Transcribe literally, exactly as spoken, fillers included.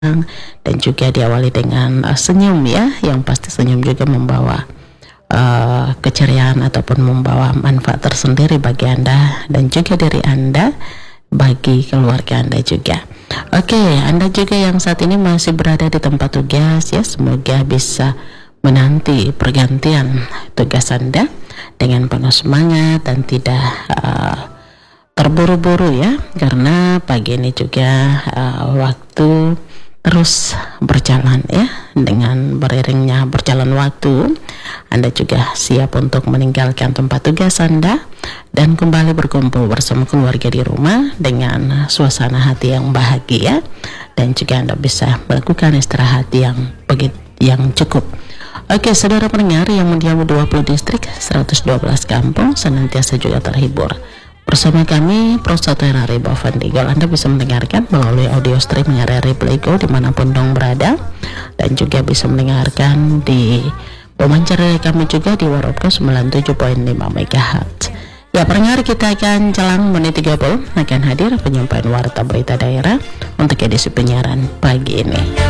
dan juga diawali dengan uh, senyum ya, yang pasti senyum juga membawa uh, keceriaan ataupun membawa manfaat tersendiri bagi Anda dan juga diri Anda, bagi keluarga Anda juga. Oke, Anda juga yang saat ini masih berada di tempat tugas ya, semoga bisa menanti pergantian tugas Anda dengan penuh semangat dan tidak uh, terburu-buru ya, karena pagi ini juga uh, waktu terus berjalan ya. Dengan beriringnya berjalan waktu, Anda juga siap untuk meninggalkan tempat tugas Anda dan kembali berkumpul bersama keluarga di rumah dengan suasana hati yang bahagia, dan juga Anda bisa melakukan istirahat yang begitu yang cukup. Oke, saudara pendengar yang mendiami dua puluh distrik, seratus dua belas kampung, senantiasa juga terhibur bersama kami Prosoto R R I Bovan Digol. Anda bisa mendengarkan melalui audio streaming R R I Playgo dimanapun dong berada, dan juga bisa mendengarkan di pemancar kami juga di Warokko sembilan puluh tujuh koma lima megahertz. Ya, pendengar, kita akan jelang menit tiga puluh akan hadir penyampaian warta berita daerah untuk edisi penyiaran pagi ini.